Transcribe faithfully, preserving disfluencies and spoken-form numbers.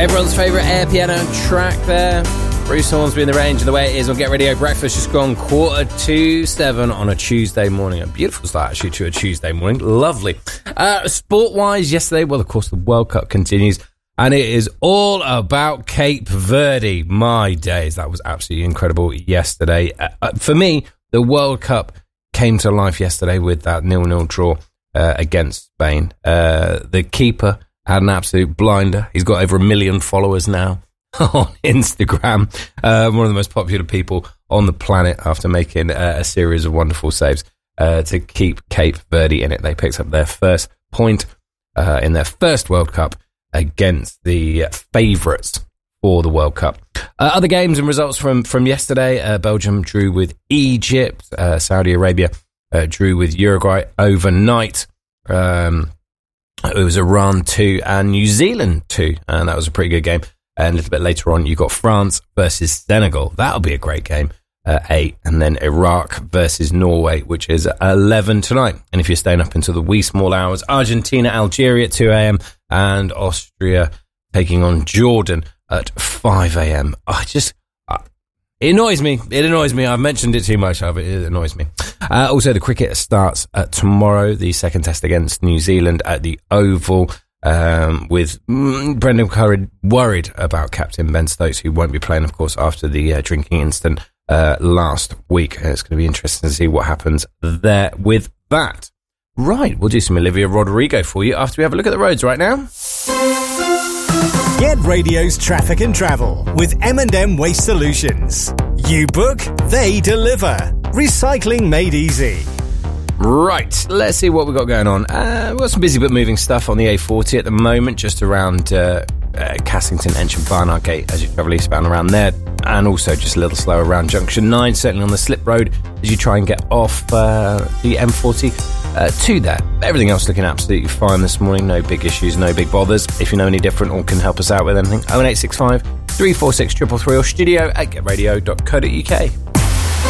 Everyone's favourite air piano track there. Bruce Hornsby in the range, and the way it is on Get Radio Breakfast, just gone quarter to seven on a Tuesday morning. A beautiful start, actually, to a Tuesday morning. Lovely. Uh, sport-wise, yesterday, well, of course, the World Cup continues, and it is all about Cape Verde. My days, that was absolutely incredible yesterday. Uh, for me, the World Cup came to life yesterday with that nil-nil draw uh, against Spain. Uh, the keeper had an absolute blinder. He's got over a million followers now on Instagram. Uh, one of the most popular people on the planet after making uh, a series of wonderful saves uh, to keep Cape Verde in it. They picked up their first point uh, in their first World Cup against the favourites for the World Cup. Uh, other games and results from, from yesterday. Uh, Belgium drew with Egypt. Uh, Saudi Arabia uh, drew with Uruguay overnight. Um... It was Iran two and New Zealand two, and that was a pretty good game. And a little bit later on, you got France versus Senegal. That'll be a great game, uh, eight. And then Iraq versus Norway, which is eleven tonight. And if you're staying up until the wee small hours, Argentina, Algeria at two a.m. and Austria taking on Jordan at five a.m. I just... It annoys me. It annoys me. I've mentioned it too much, but it annoys me. Uh, also, the cricket starts uh, tomorrow, the second test against New Zealand at the Oval, um, with mm, Brendan Curry worried about captain Ben Stokes, who won't be playing, of course, after the uh, drinking incident uh, last week. Uh, it's going to be interesting to see what happens there with that. Right, we'll do some Olivia Rodrigo for you after we have a look at the roads right now. Get Radio's traffic and travel with M and M Waste Solutions. You book, they deliver. Recycling made easy. Right, let's see what we've got going on. Uh, we've got some busy but moving stuff on the A forty at the moment, just around uh, uh, Cassington, Ensham, Barnard Gate as you travel eastbound around there, and also just a little slower around Junction nine, certainly on the slip road as you try and get off uh, the M forty uh, to there. Everything else looking absolutely fine this morning, no big issues, no big bothers. If you know any different or can help us out with anything, oh eight six five, three four six, three three three or studio at get radio dot co dot uk.